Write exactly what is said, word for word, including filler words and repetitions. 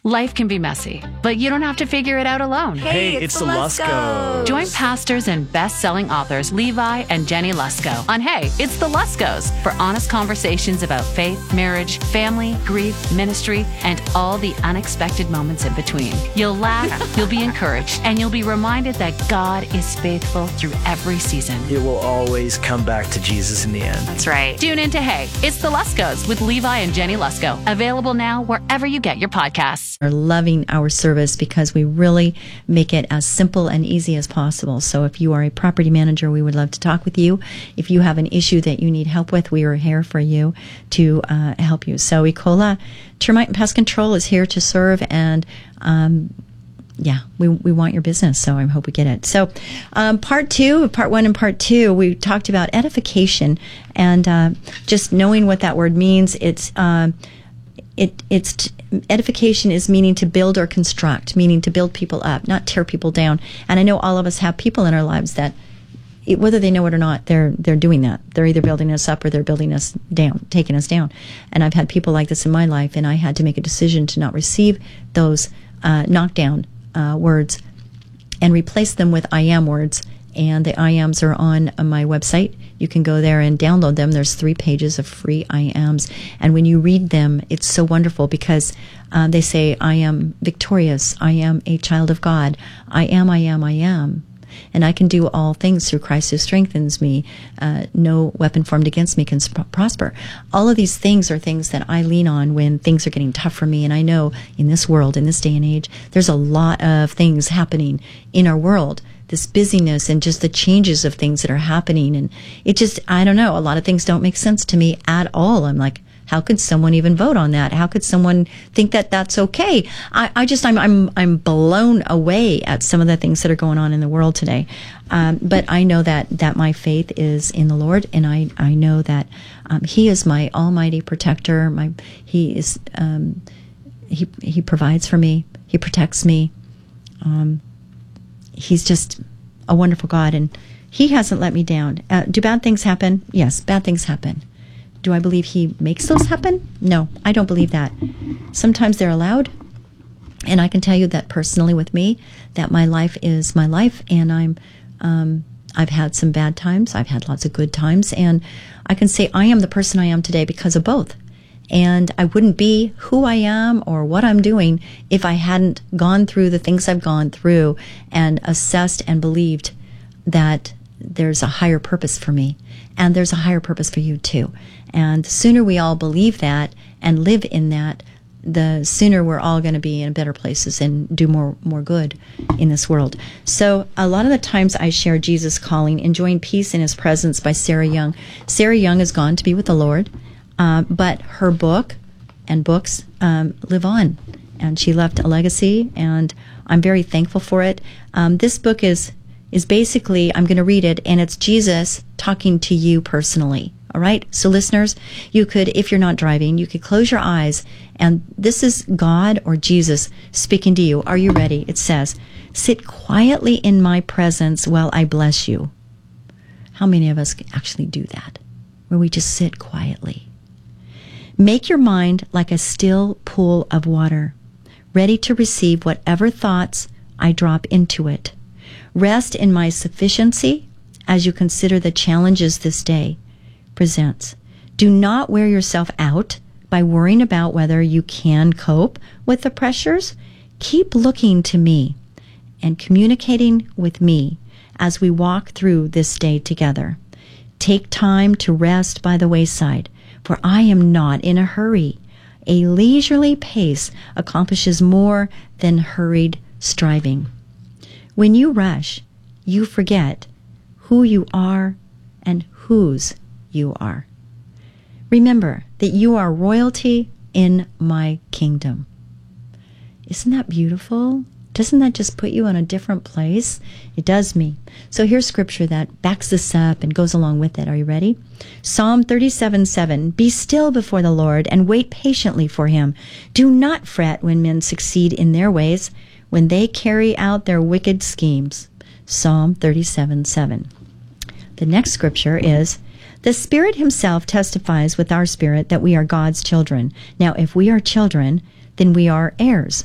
Life can be messy, but you don't have to figure it out alone. Hey, it's, it's the Luskos. Join pastors and best-selling authors Levi and Jenny Lusko on Hey, It's the Luskos for honest conversations about faith, marriage, family, grief, ministry, and all the unexpected moments in between. You'll laugh, you'll be encouraged, and you'll be reminded that God is faithful through every season. It will always come back to Jesus in the end. That's right. Tune in to Hey, It's the Luskos with Levi and Jenny Lusko. Available now wherever you get your podcasts. Are loving our service because we really make it as simple and easy as possible. So if you are a property manager, we would love to talk with you. If you have an issue that you need help with, we are here for you to uh, help you. So Ecola Termite and Pest Control is here to serve, and um, yeah, we we want your business, so I hope we get it. So um, part two, part one and part two, we talked about edification and uh, just knowing what that word means. It's uh, it it's t- edification is meaning to build or construct, meaning to build people up, not tear people down. And I know all of us have people in our lives that, it, whether they know it or not, they're they're doing that. They're either building us up or they're building us down, taking us down. And I've had people like this in my life, and I had to make a decision to not receive those uh, knockdown uh, words and replace them with I am words. And the I ams are on my website. You can go there and download them. There's three pages of free I ams. And when you read them, it's so wonderful because uh, they say, I am victorious. I am a child of God. I am, I am, I am. And I can do all things through Christ who strengthens me. Uh, no weapon formed against me can sp- prosper. All of these things are things that I lean on when things are getting tough for me. And I know in this world, in this day and age, there's a lot of things happening in our world. This busyness and just the changes of things that are happening. And it just, I don't know, a lot of things don't make sense to me at all. I'm like, how could someone even vote on that? How could someone think that that's okay? I, I just, I'm, I'm, I'm blown away at some of the things that are going on in the world today. Um, but I know that, that my faith is in the Lord, and I, I know that, um, He is my almighty protector. My, He is, um, He, He provides for me. He protects me. Um, He's just a wonderful God, and He hasn't let me down. Uh, do bad things happen? Yes, bad things happen. Do I believe He makes those happen? No, I don't believe that. Sometimes they're allowed, and I can tell you that personally with me, that my life is my life, and I'm, um, I've had some bad times, I've had lots of good times, and I can say I am the person I am today because of both. And I wouldn't be who I am or what I'm doing if I hadn't gone through the things I've gone through and assessed and believed that there's a higher purpose for me. And there's a higher purpose for you too. And the sooner we all believe that and live in that, the sooner we're all going to be in better places and do more more good in this world. So a lot of the times I share Jesus Calling, Enjoying Peace in His Presence by Sarah Young. Sarah Young has gone to be with the Lord. Uh, but her book and books um, live on, and she left a legacy, and I'm very thankful for it. Um, this book is is basically, I'm going to read it, and it's Jesus talking to you personally. All right? So listeners, you could, if you're not driving, you could close your eyes, and this is God or Jesus speaking to you. Are you ready? It says, sit quietly in my presence while I bless you. How many of us can actually do that, where we just sit quietly? Make your mind like a still pool of water, ready to receive whatever thoughts I drop into it. Rest in my sufficiency as you consider the challenges this day presents. Do not wear yourself out by worrying about whether you can cope with the pressures. Keep looking to me and communicating with me as we walk through this day together. Take time to rest by the wayside, for I am not in a hurry. A leisurely pace accomplishes more than hurried striving. When you rush, you forget who you are and whose you are. Remember that you are royalty in my kingdom. Isn't that beautiful? Doesn't that just put you in a different place? It does me. So here's scripture that backs this up and goes along with it. Are you ready? Psalm thirty-seven seven. Be still before the Lord and wait patiently for Him. Do not fret when men succeed in their ways, when they carry out their wicked schemes. Psalm thirty-seven seven. The next scripture is, the Spirit Himself testifies with our spirit that we are God's children. Now, if we are children, then we are heirs,